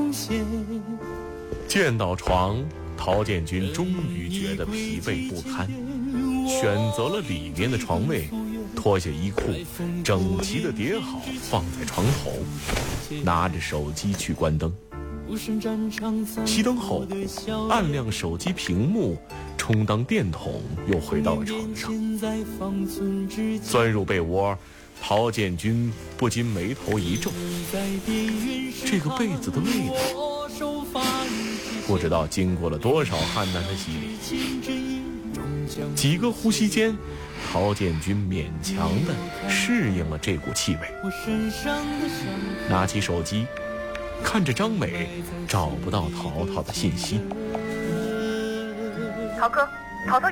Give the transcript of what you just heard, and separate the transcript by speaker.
Speaker 1: 见到床，陶建军终于觉得疲惫不堪，选择了里面的床位，脱下衣裤，整齐地叠好放在床头，拿着手机去关灯。熄灯后，按亮手机屏幕，充当电筒，又回到了床上。钻入被窝，陶建军不禁眉头一皱，这个被子的味道，不知道经过了多少汗难的洗礼。几个呼吸间，陶建军勉强地适应了这股气味。拿起手机，看着张美，找不到淘淘的信息。
Speaker 2: 陶哥，淘淘